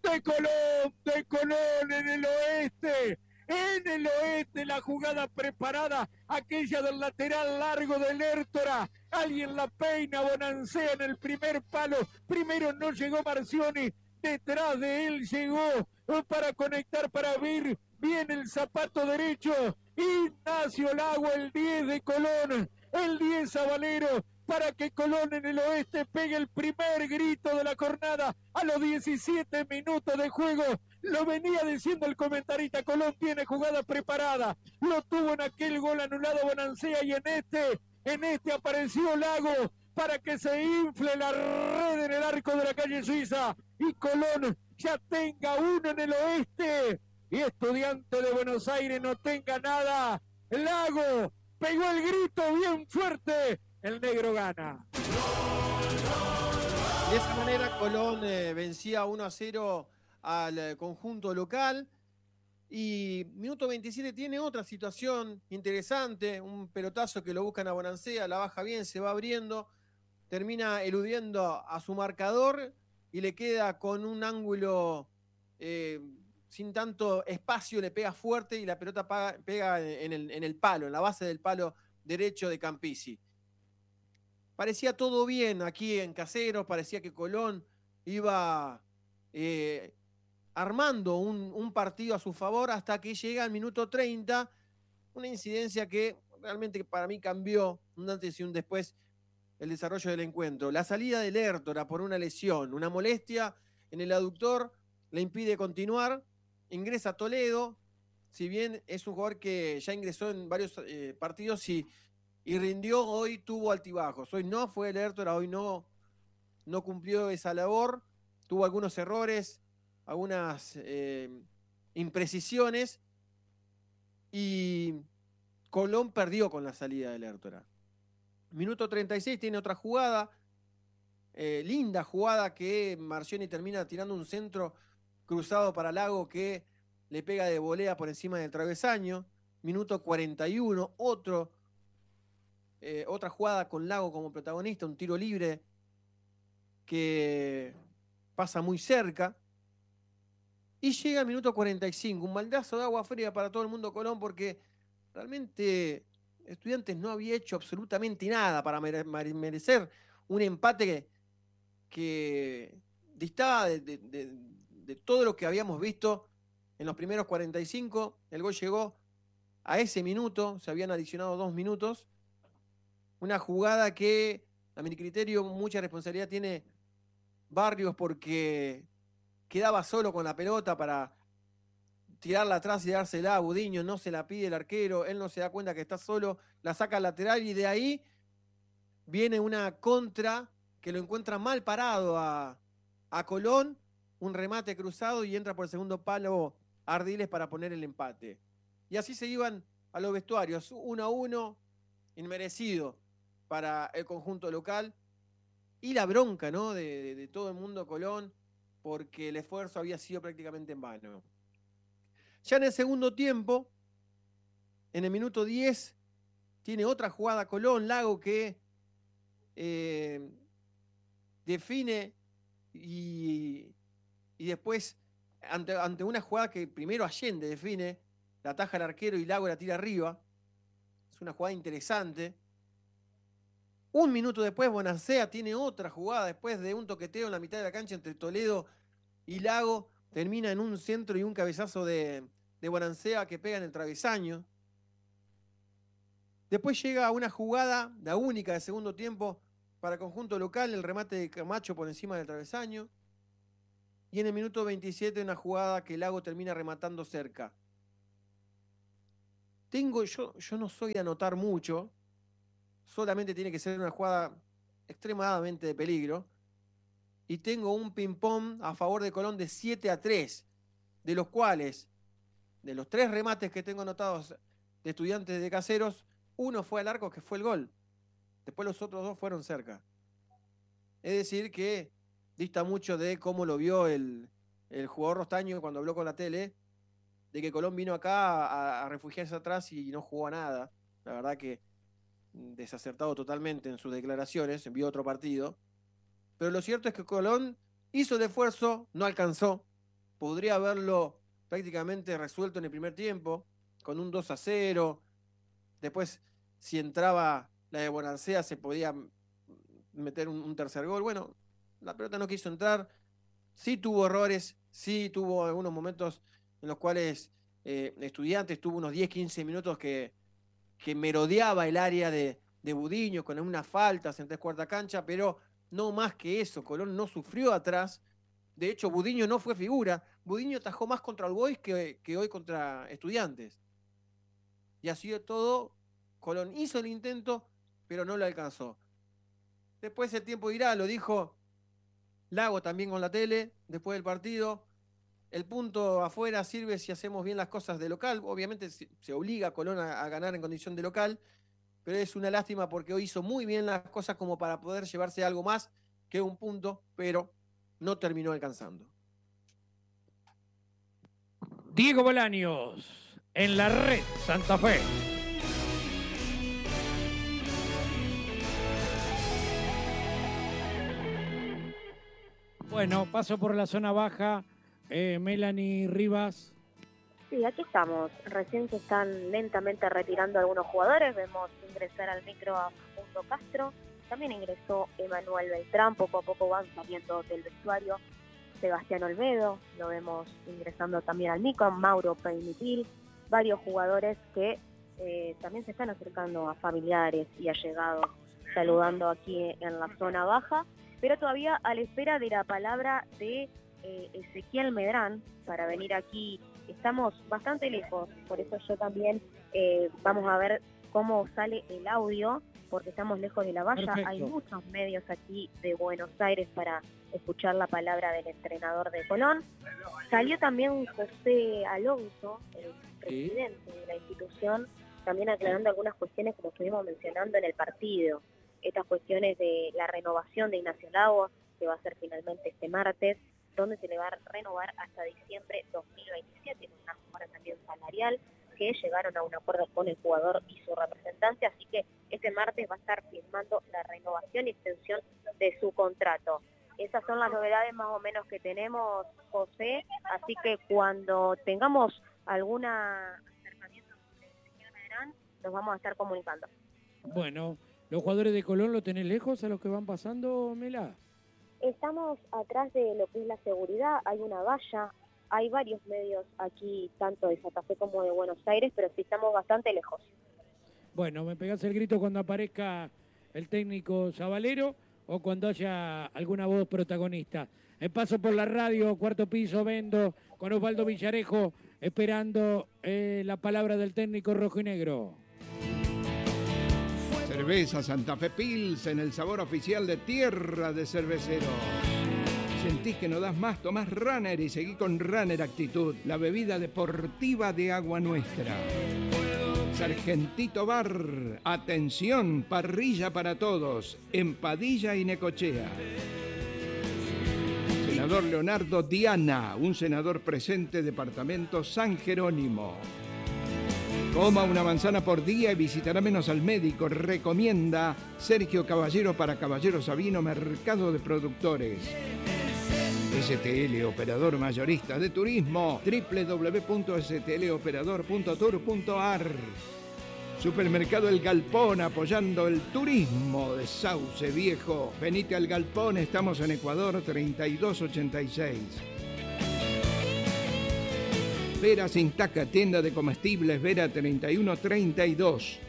de Colón en el oeste. En el oeste la jugada preparada, aquella del lateral largo de Lertora. Alguien la peina, Bonancea en el primer palo. Primero no llegó Marcioni, detrás de él llegó para conectar, para abrir bien el zapato derecho. Ignacio Lago, el 10 de Colón, el 10 Sabalero, para que Colón en el oeste pegue el primer grito de la jornada a los 17 minutos de juego. Lo venía diciendo el comentarista, Colón tiene jugada preparada, lo tuvo en aquel gol anulado Bonancea y en este apareció Lago para que se infle la red en el arco de la calle Suiza y Colón ya tenga uno en el oeste y Estudiante de Buenos Aires no tenga nada. Lago pegó el grito bien fuerte, el negro gana. De esa manera Colón vencía 1-0 al conjunto local. Y minuto 27 tiene otra situación interesante, un pelotazo que lo buscan a Bonancea, la baja bien, se va abriendo, termina eludiendo a su marcador y le queda con un ángulo sin tanto espacio, le pega fuerte y la pelota pega en el palo, en la base del palo derecho de Campisi. Parecía todo bien aquí en Caseros, parecía que Colón iba armando un partido a su favor hasta que llega al minuto 30, una incidencia que realmente para mí cambió un antes y un después el desarrollo del encuentro. La salida de Lertora por una lesión, una molestia en el aductor, le impide continuar, ingresa Toledo, si bien es un jugador que ya ingresó en varios partidos y rindió, hoy tuvo altibajos. Hoy no fue Lertora, hoy no cumplió esa labor, tuvo algunos errores, algunas imprecisiones y Colón perdió con la salida de Lertora. Minuto 36 tiene otra jugada, linda jugada que Marcioni termina tirando un centro cruzado para Lago que le pega de volea por encima del travesaño. Minuto 41, otra jugada con Lago como protagonista, un tiro libre que pasa muy cerca. Y llega el minuto 45, un baldazo de agua fría para todo el mundo Colón porque realmente Estudiantes no había hecho absolutamente nada para merecer un empate que distaba de todo lo que habíamos visto en los primeros 45. El gol llegó a ese minuto, se habían adicionado 2 minutos. Una jugada que, a mi criterio, mucha responsabilidad tiene Barrios porque quedaba solo con la pelota para tirarla atrás y dársela a Budiño, no se la pide el arquero, él no se da cuenta que está solo, la saca al lateral y de ahí viene una contra que lo encuentra mal parado a Colón, un remate cruzado y entra por el segundo palo Ardiles para poner el empate. Y así se iban a los vestuarios, 1-1, inmerecido para el conjunto local y la bronca, ¿no? de todo el mundo Colón, porque el esfuerzo había sido prácticamente en vano. Ya en el segundo tiempo, en el minuto 10, tiene otra jugada Colón, Lago que define y después, ante una jugada que primero Allende define, la ataja el arquero y Lago la tira arriba. Es una jugada interesante. Un minuto después, Bonancea tiene otra jugada después de un toqueteo en la mitad de la cancha entre Toledo y Lago. Termina en un centro y un cabezazo de Bonancea que pega en el travesaño. Después llega una jugada, la única de segundo tiempo para el conjunto local, el remate de Camacho por encima del travesaño. Y en el minuto 27 una jugada que Lago termina rematando cerca. Yo no soy de anotar mucho, solamente tiene que ser una jugada extremadamente de peligro. Y tengo un ping-pong a favor de Colón de 7-3, de los cuales, de los 3 remates que tengo anotados de Estudiantes de Caseros, uno fue al arco, que fue el gol. Después los otros 2 fueron cerca. Es decir que dista mucho de cómo lo vio el jugador Rostaño cuando habló con la tele, de que Colón vino acá a refugiarse atrás y no jugó a nada. La verdad que desacertado totalmente en sus declaraciones, vio otro partido. Pero lo cierto es que Colón hizo el esfuerzo, no alcanzó. podría haberlo prácticamente resuelto en el primer tiempo, con un 2-0. Después, si entraba la de Bonancea, se podía meter un tercer gol. Bueno, la pelota no quiso entrar. Sí tuvo errores, sí tuvo algunos momentos en los cuales Estudiantes tuvo unos 10-15 minutos que merodeaba el área de Budiño con unas faltas en 3/4 cancha, pero no más que eso. Colón no sufrió atrás. De hecho, Budiño no fue figura. Budiño atajó más contra el Boys que hoy contra Estudiantes. Y así de todo, Colón hizo el intento, pero no lo alcanzó. Después el tiempo dirá, lo dijo Lago también con la tele, después del partido. El punto afuera sirve si hacemos bien las cosas de local. Obviamente se obliga a Colón a ganar en condición de local, pero es una lástima porque hoy hizo muy bien las cosas como para poder llevarse algo más que un punto, pero no terminó alcanzando. Diego Bolaños en la red Santa Fe. Bueno, paso por la zona baja. Melanie Rivas. Sí, aquí estamos. Recién se están lentamente retirando algunos jugadores. Vemos ingresar al micro a Facundo Castro. También ingresó Emanuel Beltrán. Poco a poco van saliendo del vestuario. Sebastián Olmedo, lo vemos ingresando también al micro. Mauro Peinitil. Varios jugadores que también se están acercando a familiares y allegados, saludando aquí en la zona baja. Pero todavía a la espera de la palabra de Ezequiel Medrán para venir aquí. Estamos bastante lejos, por eso yo también vamos a ver cómo sale el audio, porque estamos lejos de la valla. Perfecto. Hay muchos medios aquí de Buenos Aires para escuchar la palabra del entrenador de Colón. Salió también José Alonso, el presidente de la institución, también aclarando algunas cuestiones como estuvimos mencionando en el partido. Estas cuestiones de la renovación de Ignacio Lago, que va a ser finalmente este martes, donde se le va a renovar hasta diciembre 2027, en una mejora también salarial, que llegaron a un acuerdo con el jugador y su representante, así que este martes va a estar firmando la renovación y extensión de su contrato. Esas son las novedades más o menos que tenemos, José, así que cuando tengamos algún acercamiento sobre el señor Medrán, nos vamos a estar comunicando. Bueno, ¿los jugadores de Colón lo tenés lejos a los que van pasando, Mela? Estamos atrás de lo que es la seguridad, hay una valla, hay varios medios aquí, tanto de Santa Fe como de Buenos Aires, pero sí estamos bastante lejos. Bueno, me pegás el grito cuando aparezca el técnico Zabalero o cuando haya alguna voz protagonista. Paso por la radio, cuarto piso, Vendo, con Osvaldo Villarejo, esperando la palabra del técnico rojo y negro. Cerveza Santa Fe Pilsen, el sabor oficial de Tierra de Cervecero. ¿Sentís que no das más? Tomás Runner y seguí con Runner Actitud, la bebida deportiva de Agua Nuestra. Sargentito Bar, atención, parrilla para todos, en Padilla y Necochea. Senador Leonardo Diana, un senador presente, departamento San Jerónimo. Coma una manzana por día y visitará menos al médico. Recomienda Sergio Caballero para Caballero Sabino, Mercado de Productores. STL, operador mayorista de turismo. www.stloperador.tour.ar. Supermercado El Galpón, apoyando el turismo de Sauce Viejo. Venite al Galpón, estamos en Ecuador 3286. Vera Sintaca, tienda de comestibles, Vera 3132.